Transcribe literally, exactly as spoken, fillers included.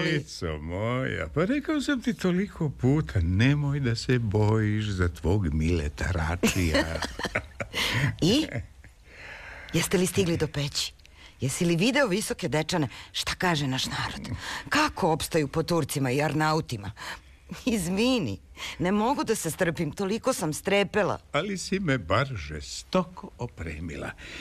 ali... Djeco moja, pa rekao sam ti toliko puta, nemoj da se bojiš za tvog Mileta Račija. I? Jeste li stigli do peći? Jesi li video visoke dečane? Šta kaže naš narod? Kako opstaju po Turcima i Arnautima? Izvini, ne mogu da se strpim, toliko sam strepela. Ali si me bar žestoko opremila.